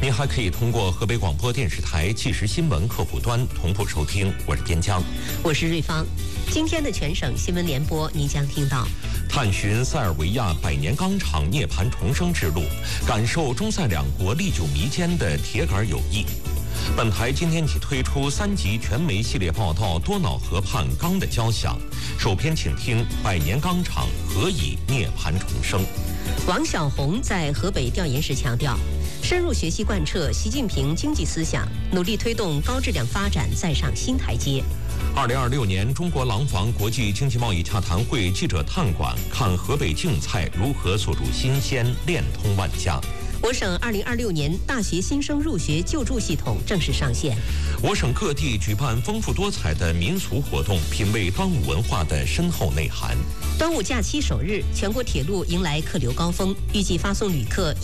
您还可以通过河北广播电视台即时新闻客户端同步收听。我是边疆， 我是瑞芳。今天的全省新闻联播，您将听到： 探寻塞尔维亚百年钢厂涅槃重生之路，感受中塞两国历久弥坚的铁杆友谊。本台今天起推出3集全媒系列报道《多瑙河畔钢的交响》，首篇请听百年钢厂何以涅槃重生。 王晓红在河北调研时强调，深入学习贯彻习近平经济思想，努力推动高质量发展再上新台阶。 2026年中国廊坊国际经济贸易洽谈会记者探馆，看河北竞菜如何锁住新鲜，链通万家。 我省2026年大学新生入学救助系统正式上线。 我省各地举办丰富多彩的民俗活动，品味端午文化的深厚内涵。 端午假期首日，全国铁路迎来客流高峰，预计发送旅客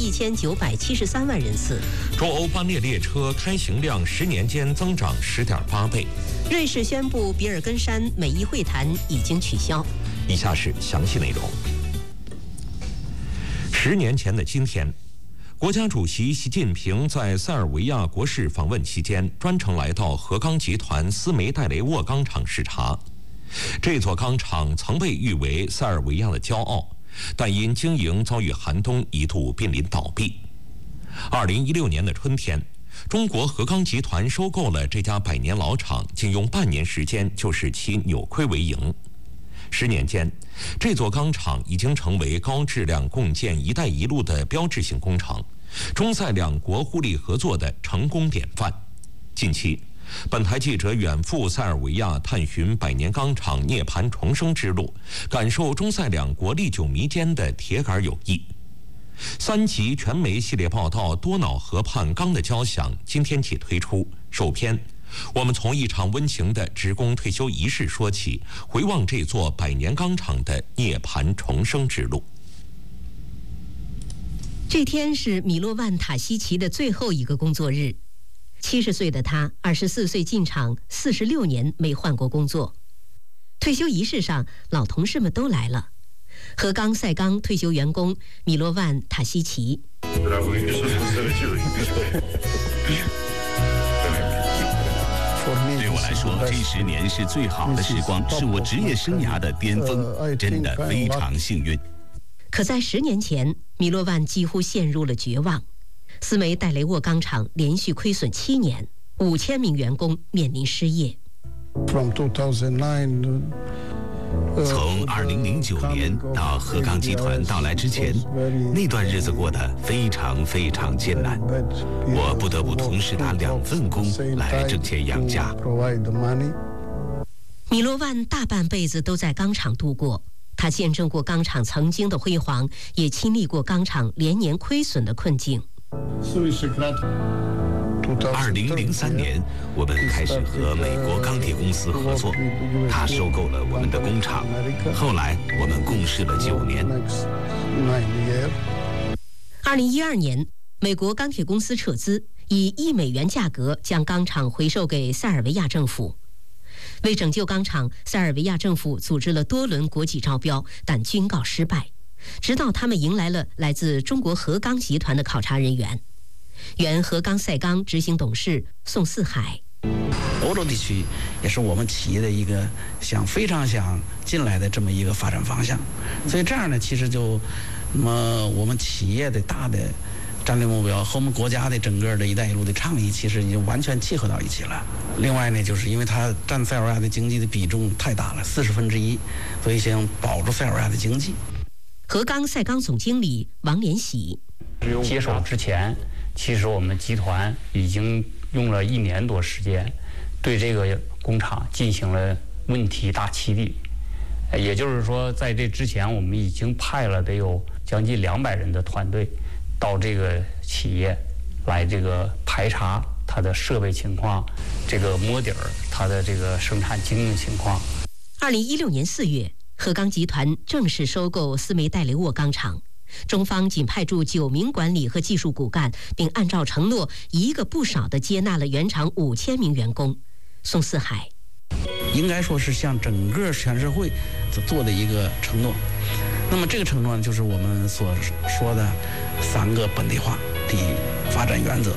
1973万人次。 中欧班列列车开行量10年间增长10.8倍。 瑞士宣布比尔根山美伊会谈已经取消。 以下是详细内容。10年前的今天，国家主席习近平在塞尔维亚国事访问期间，专程来到河钢集团斯梅代雷沃钢厂视察。这座钢厂曾被誉为塞尔维亚的骄傲，但因经营遭遇寒冬，一度濒临倒闭。2016年的春天，中国河钢集团收购了这家100年老厂，仅用半年时间就使其扭亏为盈。10年间，这座钢厂已经成为高质量共建“一带一路”的标志性工程，中塞两国互利合作的成功典范。近期，本台记者远赴塞尔维亚探寻百年钢厂涅槃重生之路，感受中塞两国历久弥坚的铁杆友谊。3集全媒系列报道《多瑙河畔钢的交响》今天起推出，首篇我们从一场温情的职工退休仪式说起，回望这座100年钢厂的涅槃重生之路。 这天是米洛万塔西奇的最后一个工作日。70岁的他，24岁进厂，46年没换过工作。退休仪式上，老同事们都来了。河钢塞钢退休员工米洛万塔西奇。 对我来说，这10年是最好的时光，是我职业生涯的巅峰，真的非常幸运。 可在10年前，米洛万几乎陷入了绝望。斯梅代雷沃钢厂连续亏损7年，5000名员工面临失业。 从2009年到河钢集团到来之前，那段日子过得非常非常艰难，我不得不同时打2份工来挣钱养家。 米洛万大半辈子都在钢厂度过，他见证过钢厂曾经的辉煌，也经历过钢厂连年亏损的困境。 2003年，我们开始和美国钢铁公司合作，他收购了我们的工厂。后来我们共事了9年。 2012年，美国钢铁公司撤资，以1美元价格将钢厂回售给塞尔维亚政府。为拯救钢厂，塞尔维亚政府组织了多轮国际招标，但均告失败。直到他们迎来了来自中国河钢集团的考察人员。原河钢塞钢执行董事宋四海。 欧洲地区也是我们企业的一个非常想进来的这么一个发展方向，所以这样呢，其实就我们企业的大的战略目标和我们国家的整个的一带一路的倡议，其实已经完全契合到一起了。另外呢，就是因为它占塞尔维亚的经济的比重太大了，1/40，所以想保住塞尔维亚的经济。 河钢塞钢总经理王连喜。 接手之前，其实我们集团已经用了1年多时间，对这个工厂进行了问题大清理。也就是说，在这之前，我们已经派了得有将近200人的团队到这个企业来这个排查它的设备情况，这个摸底儿它的这个生产经营情况。 2016年4月，河钢集团正式收购斯梅代雷沃钢厂。中方仅派驻9名管理和技术骨干，并按照承诺一个不少地接纳了原厂5000名员工。宋四海。 应该说是向整个全社会做的一个承诺。那么这个承诺呢，就是我们所说的3个本地化的发展原则。